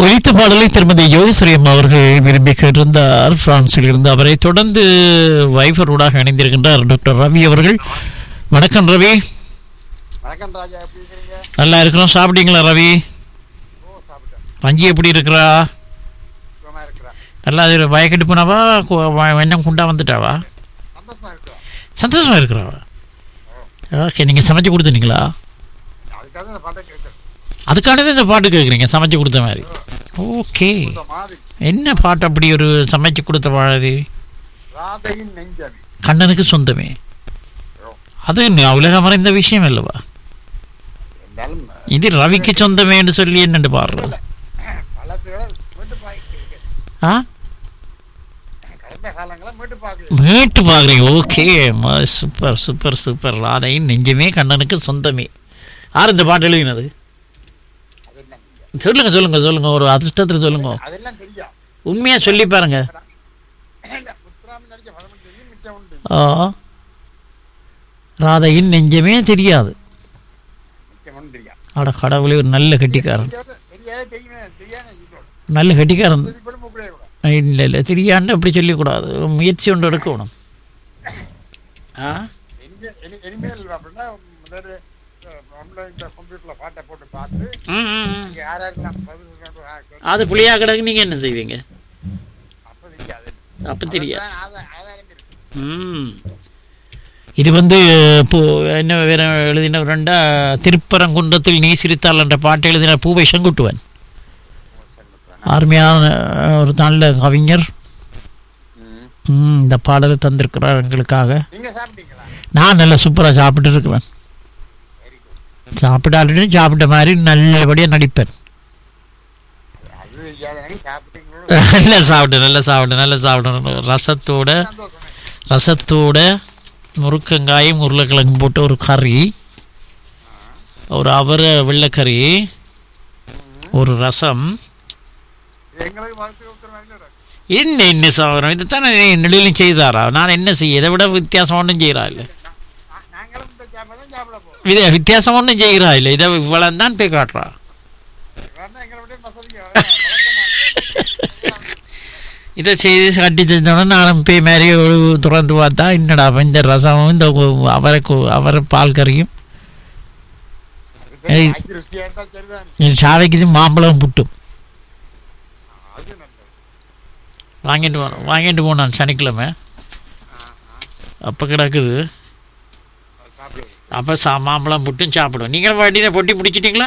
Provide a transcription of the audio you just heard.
ஒலித்த பாடலை திருமதி யோகேஸ்வரியம் அவர்கள் விரும்பி கேட்டிருந்தார் பிரான்சில் இருந்து. அவரை தொடர்ந்து வைஃபரோடாக இணைந்திருக்கின்றார் டாக்டர் ரவி அவர்கள். வணக்கம் ரவி. வணக்கம் ராஜா, எப்படி இருக்கீங்க? நல்லா இருக்கிறோம். சாப்பிட்டீங்களா ரவி? ரஞ்சி எப்படி இருக்கிறா? நல்லா வயக்கட்டு போனாவா என்ன குண்டா வந்துட்டாவா? சந்தோஷமா இருக்கிறாவா? ஓகே. நீங்கள் சமைச்சு கொடுத்துனீங்களா? அதுக்கானது இந்த பாட்டு கேட்குறீங்க, சமைச்சு கொடுத்த மாதிரி. ஓகே. என்ன பாட்டு அப்படி ஒரு சமைச்சு கொடுத்த மாதிரி? கண்ணனுக்கு சொந்தமே. அது உலக மறைந்த விஷயம் அல்லவா? இது ரவிக்கு சொந்தமே என்று சொல்லி என்னென்று பாடுறது? மீட்டு பாக்குறீங்க. Okay, super super super. ராதையின் நெஞ்சமே கண்ணனுக்கு சொந்தமே. யார் இந்த பாட்டு எழுதினது? சொல்லுங்க சொல்லுங்க சொல்லுங்க, ஒரு அதிர்ஷ்டத்தில் சொல்லுங்க. உண்மையா சொல்லி பாருங்க. ராதையின் நெஞ்சமே தெரியாது. அட கடவுளே, ஒரு நல்ல கட்டிக்காரன். நல்ல கட்டிக்காரன். இல்லை இல்லை, தெரியான்னு அப்படி சொல்லக்கூடாது. முயற்சி ஒன்று எடுக்கணும். அது புளியா கிடக்கு, நீங்க என்ன செய்வீங்க? அப்ப தெரியாது. இது இப்போ என்ன வேற எழுதினவரண்டா, திருப்பரங்குன்றத்தில் நீ சிரித்தாள் என்ற பாட்டு எழுதின பூவை செங்குட்டுவன். அருமையான ஒரு நல்ல கவிஞர். இந்த பாடலை தந்திருக்கிறார் எங்களுக்காக. நான் நல்லா சூப்பராக சாப்பிட்டு இருக்கிறேன். சாப்பிட்ட மாதிரி நல்லபடியாக நடிப்பேன். நல்லா சாப்பிட்டேன். ரசத்தோட முருக்கங்காயும் உருளைக்கிழங்கு போட்டு ஒரு கறி, ஒரு அவரை வெள்ளைக்கறி, ஒரு ரசம். என்ன சாப்பிட்றோம்? இதுதானே நெடுவிலும் செய்தாரா? நான் என்ன செய்ய? இதை விட வித்தியாசம் ஒன்றும் செய்கிறா இல்லை. வித்தியாசம் ஒன்றும் செய்கிறா இல்லை. இதை இவ்வளவு தான் போய் காட்டுறா. இதை செய்து கட்டி செஞ்சோன்னா நானும் போய் மாதிரி திறந்து பார்த்தா, என்னடா இந்த ரசமும் இந்த அவரை பால் கறியும் சாவைக்கு மாம்பழம் புட்டும் வாங்கிட்டு போனான் சனிக்கிழமை. அப்போ கிடக்குது. அப்போ மாம்பழம் புட்டும் சாப்பிடுவோம். நீங்களும் வண்டியை பொட்டி முடிச்சிட்டிங்களா?